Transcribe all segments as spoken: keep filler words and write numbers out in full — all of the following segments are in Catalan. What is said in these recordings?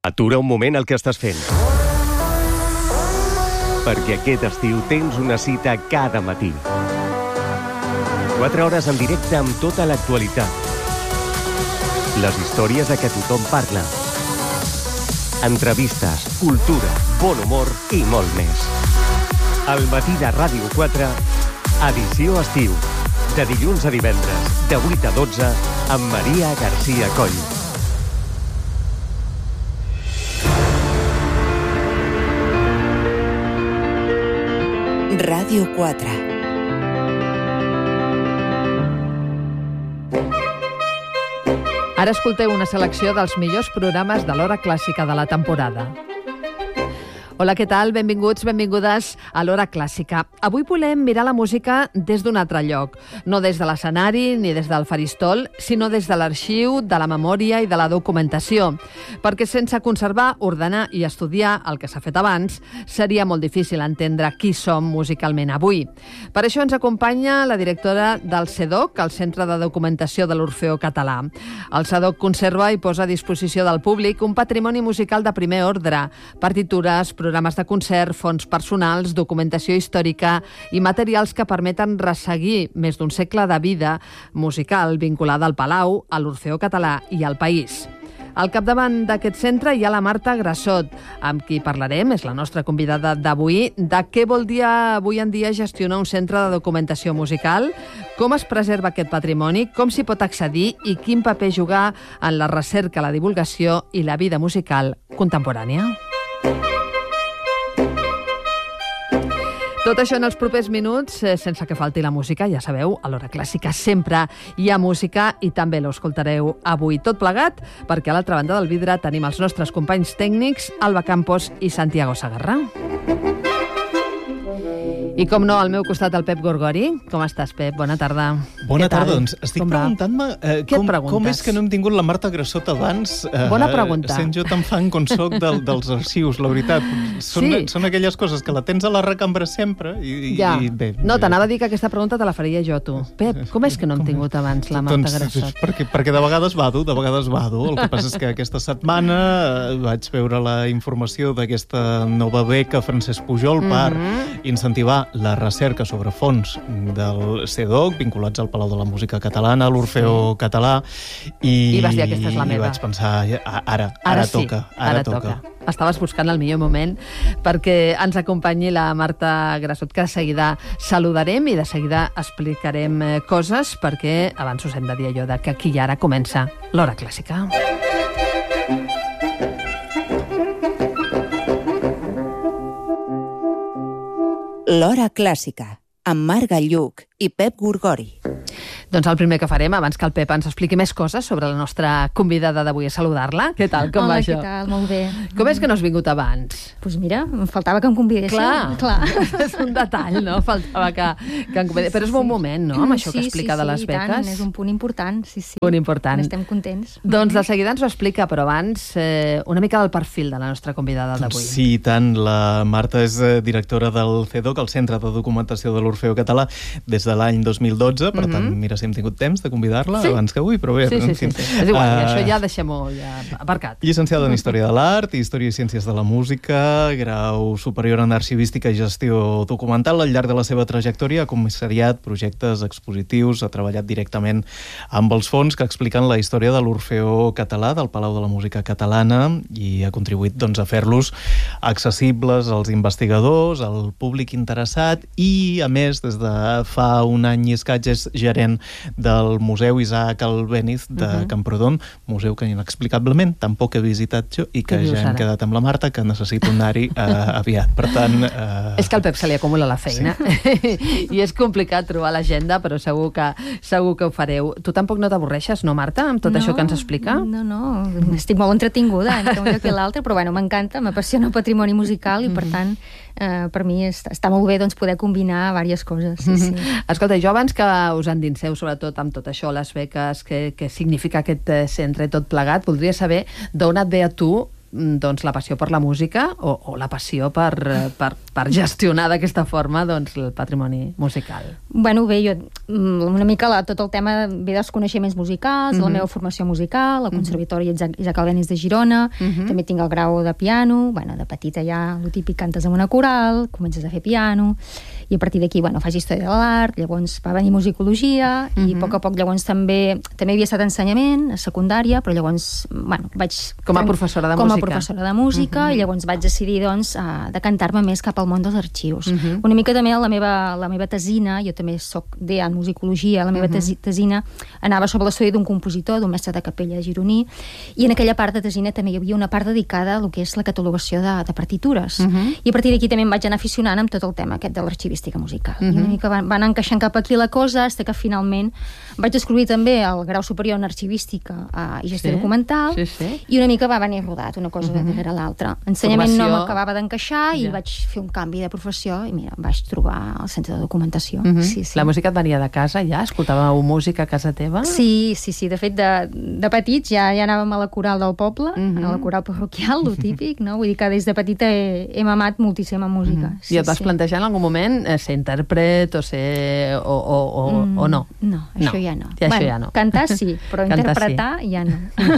Atura un moment el que estàs fent. Perquè aquest estiu tens una cita cada matí. Quatre hores en directe amb tota l'actualitat. Les històries de què tothom parla. Entrevistes, cultura, bon humor i molt més. Al matí de Ràdio quatre, edició estiu. De dilluns a divendres, de vuit a dotze, amb Maria García Coll. Ràdio quatre. Ara escolteu una selecció dels millors programes de l'hora clàssica de la temporada. Hola, què tal? Benvinguts, benvingudes a l'Hora Clàssica. Avui volem mirar la música des d'un altre lloc. No des de l'escenari ni des del faristol, sinó des de l'arxiu, de la memòria i de la documentació. Perquè sense conservar, ordenar i estudiar el que s'ha fet abans, seria molt difícil entendre qui som musicalment avui. Per això ens acompanya la directora del CEDOC, el Centre de Documentació de l'Orfeó Català. El CEDOC conserva i posa a disposició del públic un patrimoni musical de primer ordre, partitures, programes de concert, fons personals, documentació històrica i materials que permeten resseguir més d'un segle de vida musical vinculada al Palau, a l'Orfeó Català i al país. Al capdavant d'aquest centre hi ha la Marta Grassot, amb qui parlarem, és la nostra convidada d'avui, de què vol dir avui en dia gestionar un centre de documentació musical, com es preserva aquest patrimoni, com s'hi pot accedir i quin paper jugar en la recerca, la divulgació i la vida musical contemporània. Tot això en els propers minuts, sense que falti la música, ja sabeu, a l'Hora Clàssica sempre hi ha música i també l'escoltareu avui tot plegat, perquè a l'altra banda del vidre tenim els nostres companys tècnics, Alba Campos i Santiago Sagarra. I com no, al meu costat el Pep Gorgori. Com estàs, Pep? Bona tarda. Bona tarda, doncs estic preguntant-me eh, com, com és que no hem tingut la Marta Grassot abans, eh, Bona pregunta. sent jo tan fan com soc del, dels arxius, la veritat. Són, Sí. són aquelles coses que la tens a la recambra sempre i, Ja. i bé. No, bé. t'anava a dir que aquesta pregunta te la faria jo a tu. Pep, com és que no hem tingut abans la Marta Doncs, Grassot? perquè, perquè de vegades vado, de vegades vado. El que passa és que aquesta setmana eh, vaig veure la informació d'aquesta nova beca Francesc Pujol per Mhm. incentivar la recerca sobre fons del CEDOC vinculats al Palau de la Música Catalana, a l'Orfeó Català, i, I vas dir, aquesta és la meva. i vaig pensar, ja, ara, ara, Ara sí, toca, ara, ara toca. toca. Estaves buscant el millor moment perquè ens acompanyi la Marta Grassot, que de seguida saludarem i de seguida explicarem eh, coses, perquè abans us hem de dir allò de que aquí i ara comença l'Hora Clàssica. L'Hora Clàssica, amb Marc Galluc i Pep Gorgori. Doncs el primer que farem, abans que el Pep ens expliqui més coses sobre la nostra convidada d'avui a saludar-la. Què tal? Com Hola, va això? què tal? Molt bé. Com és que no has vingut abans? Doncs pues mira, em faltava que em convidessin. Clar, Clar. és un detall, no? Faltava que, que em convidés. Però és bon moment, no?, amb això sí, que explica sí, de les sí, i tant, beques. és un punt important, sí, sí. Punt important. Estem contents. Doncs de seguida ens ho explica, però abans eh, una mica del perfil de la nostra convidada d'avui. Sí, i tant. La Marta és eh, directora del CEDOC, el Centre de Documentació de l'Orfeó Català, des de l'any dos mil dotze. Per Mhm. tant, mira si hem tingut temps de convidar-la Sí. abans que avui, però bé. Sí, en sí, fi. sí, sí. És igual, Uh, això ja deixem-ho ja aparcat. Llicenciada en Història de l'Art, Història i Ciències de la Música, grau superior en Arxivística i Gestió Documental. Al llarg de la seva trajectòria ha comissariat projectes expositius, ha treballat directament amb els fons que expliquen la història de l'Orfeó Català, del Palau de la Música Catalana, i ha contribuït doncs, a fer-los accessibles als investigadors, al públic interessat, i, a més, des de fa un any i escaig és gerent del Museu Isaac Albéniz de Mhm. Camprodon, museu que inexplicablement tampoc he visitat jo i que Què dius ja hem ara? quedat amb la Marta, que necessito anar-hi eh, aviat. Per tant... Eh, És que al Pep se li acumula la feina i és complicat trobar l'agenda, però segur que, segur que ho fareu. Tu tampoc no t'avorreixes, no, Marta, amb tot no, això que ens explica? No, no, estic molt entretinguda entre un lloc i l'altre, però bueno, m'encanta, m'apassiona el patrimoni musical i per tant eh, per mi està, està molt bé doncs, poder combinar diverses coses. Sí, sí. Escolta, jo abans que us endinseu sobretot amb tot això, les beques, què, què significa aquest eh, centre i tot plegat, voldria saber d'on et ve a tu doncs, la passió per la música o, o la passió per, per, per gestionar d'aquesta forma doncs, el patrimoni musical? Bueno, bé, jo una mica la, tot el tema ve dels coneixements musicals, mm-hmm. la meva formació musical, al Conservatori Isaac, Isaac Albéniz de Girona, mm-hmm. també tinc el grau de piano, bueno, de petita ja, el típic, cantes en una coral, comences a fer piano, i a partir d'aquí, bueno, faig història de l'art, llavors va venir musicologia, mm-hmm. i a poc a poc llavors també, també havia estat ensenyament, a secundària, però llavors, bueno, vaig... Com a professora de com música. Com a professora de música, mm-hmm. i llavors vaig decidir, doncs, a decantar-me més cap al món dels arxius. Mm-hmm. Una mica també la meva, la meva tesina, jo també soc D A en musicologia, la meva mm-hmm. tesina anava sobre l'estudi d'un compositor, d'un mestre de capella gironí, i en aquella part de tesina també hi havia una part dedicada a lo que és la catalogació de, de partitures. Mm-hmm. I a partir d'aquí també em vaig anar aficionant amb tot el tema aquest de l'arxivística musical. Mm-hmm. I una mica van, van encaixant cap aquí la cosa, fins que finalment vaig descobrir també el grau superior en arxivística uh, i gestió sí, documental, sí, sí. i una mica va venir rodat, una cosa mm-hmm. darrere l'altra. Ensenyament Formació... no m'acabava d'encaixar i ja. vaig fer un canvi de professió i mira, vaig trobar el centre de documentació. Mm-hmm. sí, sí. La música et venia de casa ja? Escoltàveu música a casa teva? Sí, sí, sí. De fet, de, de petits ja, ja anàvem a la coral del poble, mm-hmm. a la coral parroquial, lo típic, no? Vull dir que des de petita he, he mamat moltíssima música. Mm-hmm. Sí, I et vas sí. plantejar en algun moment eh, ser intèrpret o ser... o, o, o, mm, o no? No, això no. ja no. Ja, bueno, això ja no. Cantar sí, però Cantar interpretar sí. ja no.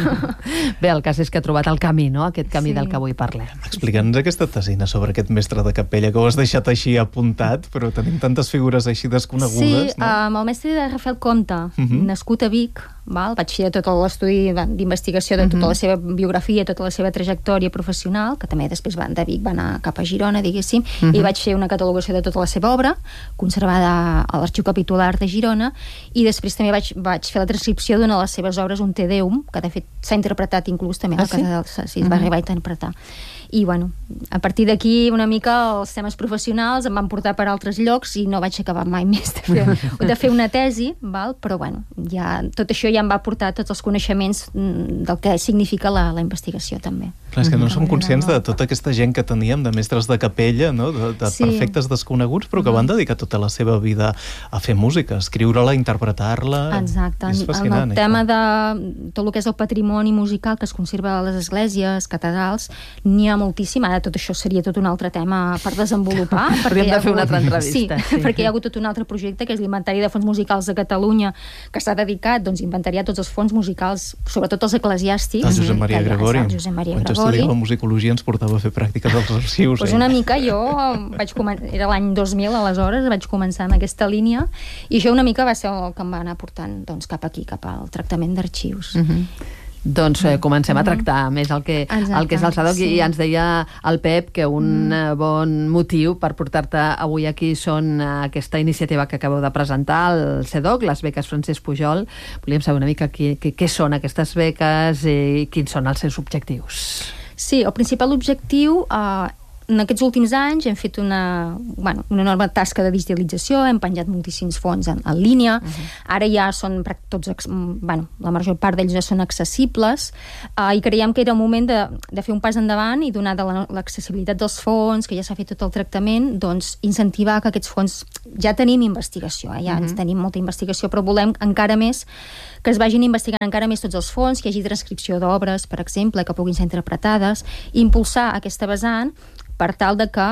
Bé, el cas és que ha trobat el camí, no? Aquest camí Sí. del que avui parlem. Explica'ns aquesta tesina sobre aquest mestre de capella, que ho has deixat així apuntat, però tenim tantes figures així desconegudes, Sí, no? amb el mestre de Rafael Comte, uh-huh. nascut a Vic, val? Vaig fer tot l'estudi d'investigació de tota uh-huh. la seva biografia, tota la seva trajectòria professional, que també després va, de Vic va anar cap a Girona, diguéssim, uh-huh. i vaig fer una catalogació de tota la seva obra, conservada a l'Arxiu Capitular de Girona, i després també vaig, vaig fer la transcripció d'una de les seves obres, un Te Deum, que de fet s'ha interpretat inclús també a la ah, sí? Casa del... Sí, es va uh-huh. arribar a interpretar. I, bueno, a partir d'aquí una mica els temes professionals em van portar per altres llocs i no vaig acabar mai més de fer, de fer una tesi, val? Però, bueno, ja, tot això ja em va portar tots els coneixements del que significa la, la investigació, també. Clar, és que no som conscients de tota aquesta gent que teníem, de mestres de capella, no? de, de Sí. perfectes desconeguts, però que van dedicar tota la seva vida a fer música, a escriure-la, a interpretar-la... Exacte. És fascinant, en el tema de tot el que és el patrimoni musical que es conserva a les esglésies, catedrals, n'hi ha moltíssim. Ara tot això seria tot un altre tema per desenvolupar. Hauríem de fer una altra entrevista. Sí, sí, perquè hi ha hagut tot un altre projecte, que és l'Inventari de Fons Musicals de Catalunya, que s'ha dedicat doncs, a inventariar tots els fons musicals, sobretot els eclesiàstics. El Josep Maria Gregori. El Josep Maria Quan Gregori. jo estudiava musicologia ens portava a fer pràctiques als arxius. Pues una mica jo vaig començar, era l'any dos mil aleshores, vaig començar en aquesta línia, i això una mica va ser el que em va anar portant doncs, cap aquí, cap al tractament d'arxius. Mm-hmm. Doncs eh, comencem a tractar més el que, el que és el SADOC, sí. I ens deia el Pep que un mm. bon motiu per portar-te avui aquí són aquesta iniciativa que acabeu de presentar, el SADOC, les beques Francesc Pujol. Volíem saber una mica què, què, què són aquestes beques i quins són els seus objectius. Sí, el principal objectiu... Eh, en aquests últims anys hem fet una, bueno, una enorme tasca de digitalització, hem penjat moltíssims fons en, en línia, uh-huh. ara ja són tots, bueno, la major part d'ells ja són accessibles, uh, i creiem que era el moment de, de fer un pas endavant i donar de l'accessibilitat dels fons, que ja s'ha fet tot el tractament, doncs incentivar que aquests fons, ja tenim investigació, eh? ja uh-huh. tenim molta investigació, però volem encara més que es vagin investigant encara més tots els fons, que hi hagi transcripció d'obres, per exemple, que puguin ser interpretades, i impulsar aquesta vessant per tal de que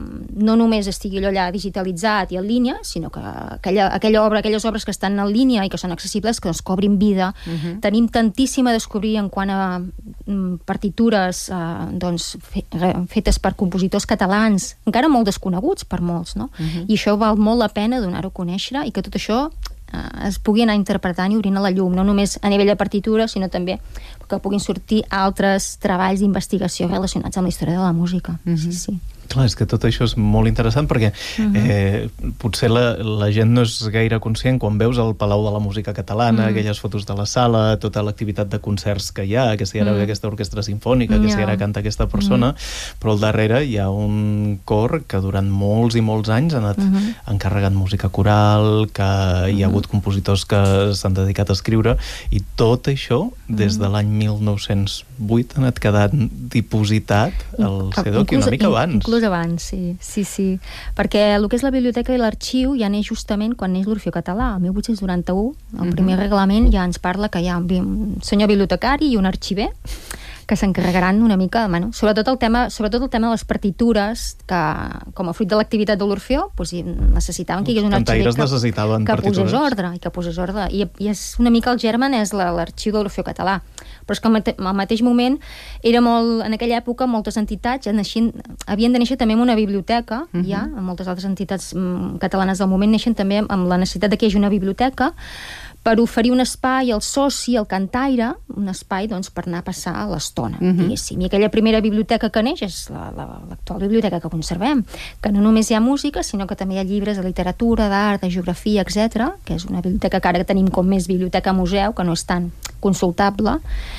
no només estigui allò allà digitalitzat i en línia, sinó que aquella, aquella obra, aquelles obres que estan en línia i que són accessibles, que es cobrin vida. Uh-huh. Tenim tantíssim a descobrir en quant a mm, partitures eh, doncs, fe, fetes per compositors catalans, encara molt desconeguts per molts, no? Uh-huh. I això val molt la pena donar-ho a conèixer i que tot això eh, es pugui anar interpretant i obrint a la llum, no només a nivell de partitura, sinó també que puguin sortir altres treballs d'investigació relacionats amb la història de la música. Mm-hmm. Sí, sí. Clar, és que tot això és molt interessant perquè uh-huh. eh, potser la, la gent no és gaire conscient quan veus el Palau de la Música Catalana, uh-huh. aquelles fotos de la sala, tota l'activitat de concerts que hi ha, que si ara uh-huh. ve aquesta orquestra sinfònica, que yeah. si ara canta aquesta persona, uh-huh. però al darrere hi ha un cor que durant molts i molts anys ha anat uh-huh. encarregant música coral, que uh-huh. hi ha hagut compositors que s'han dedicat a escriure, i tot això, des de l'any mil nou-cents vuit, ha anat quedant dipositat al SADOC i una mica abans. Inclús abans, sí, sí, sí. Perquè el que és la biblioteca i l'arxiu ja neix justament quan neix l'Orfeó Català, el mil vuit-cents noranta-u. El primer uh-huh. reglament ja ens parla que hi ha un senyor bibliotecari i un arxiver que s'encarregaran una mica, bueno, sobretot el tema, sobretot el tema de les partitures, que com a fruit de l'activitat de l'Orfeó, doncs, necessitaven que hi hagués un arxiver que, que posés ordre, i que posés ordre. I, i és una mica el germen és l'arxiu de l'Orfeó català. Però és que al mateix moment era molt, en aquella època moltes entitats naixien, havien de néixer també en una biblioteca, uh-huh. ja, moltes altres entitats mm, catalanes del moment neixen també amb la necessitat de que hi hagi una biblioteca per oferir un espai al soci, al cantaire, un espai doncs, per anar a passar l'estona, uh-huh. diguéssim. I aquella primera biblioteca que neix és la, la, l'actual biblioteca que conservem, que no només hi ha música, sinó que també hi ha llibres de literatura, d'art, de geografia, etcètera, que és una biblioteca que ara tenim com més biblioteca-museu, que no és tan consultable,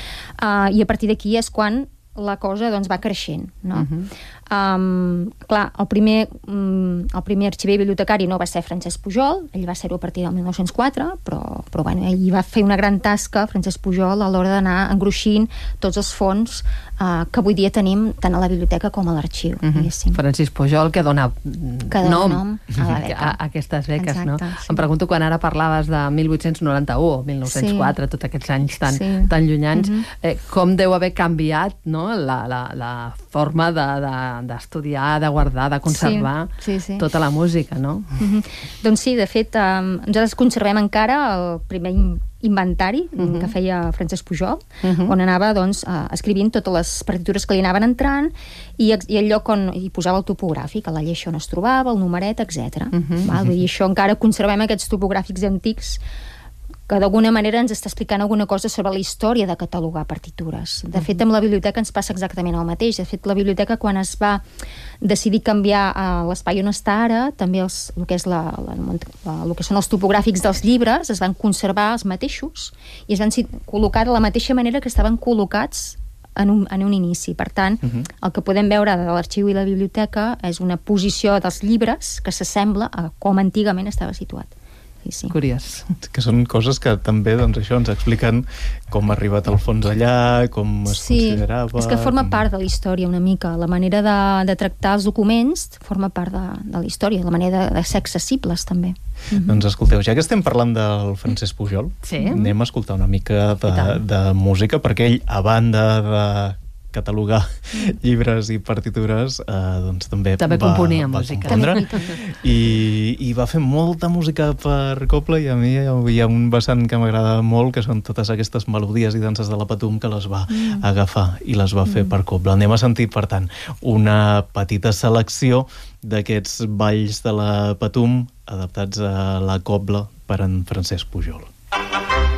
uh, i a partir d'aquí és quan la cosa doncs, va creixent, no? Uh-huh. Um, clar, el primer, um, el primer arxiver bibliotecari no va ser Francesc Pujol, ell va ser-ho a partir del mil nou-cents quatre, però, però bueno, ell va fer una gran tasca, Francesc Pujol, a l'hora d'anar engruixint tots els fons uh, que avui dia tenim tant a la biblioteca com a l'arxiu. Uh-huh. Francisc Pujol, que dona, que dona nom, nom a, la beca. a, a aquestes beques. Exacte, no? Sí. Em pregunto, quan ara parlaves de mil vuit-cents noranta-u o mil nou-cents quatre, sí. tots aquests anys tan, sí. tan llunyans, uh-huh. eh, com deu haver canviat, no? la, la, la forma de, de d'estudiar, de guardar, de conservar sí, sí, sí. tota la música, no? Mm-hmm. Doncs sí, de fet, um, nosaltres conservem encara el primer inventari mm-hmm. que feia Francesc Pujol, mm-hmm. on anava doncs, uh, escrivint totes les partitures que li anaven entrant i, i el lloc on hi posava el topogràfic, a la lleixa on es trobava, el numeret, etcètera. Mm-hmm. Val? Vull dir, això encara conservem aquests topogràfics antics que d'alguna manera ens està explicant alguna cosa sobre la història de catalogar partitures. De fet, amb la biblioteca ens passa exactament el mateix. De fet, la biblioteca, quan es va decidir canviar uh, l'espai on està ara, també els, el, que és la, la, la, el que són els topogràfics dels llibres es van conservar els mateixos i es van col·locar de la mateixa manera que estaven col·locats en un, en un inici. Per tant, uh-huh. el que podem veure de l'arxiu i la biblioteca és una posició dels llibres que s'assembla a com antigament estava situat. Sí. Curiós. Que són coses que també doncs, això ens expliquen com ha arribat el fons allà, com es sí, considerava... és que forma com... part de la història una mica. La manera de, de tractar els documents forma part de, de la història, la manera de, de ser accessibles també. Mm-hmm. Doncs escolteu, ja que estem parlant del Francesc Pujol, sí. anem a escoltar una mica de, de música, perquè ell, a banda de catalogar mm. llibres i partitures, eh, doncs també, també va, componia va música. compondre i, i va fer molta música per cobla i a mi hi ha un vessant que m'agrada molt, que són totes aquestes melodies i danses de la Patum que les va mm. agafar i les va mm. fer per cobla. Anem a sentir, per tant, una petita selecció d'aquests balls de la Patum adaptats a la cobla per en Francesc Pujol.